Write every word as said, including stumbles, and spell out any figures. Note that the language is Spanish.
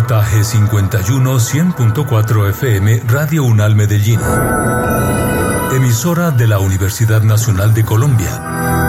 J G cincuenta y uno cien punto cuatro F M Radio UNAL Medellín. Emisora de la Universidad Nacional de Colombia.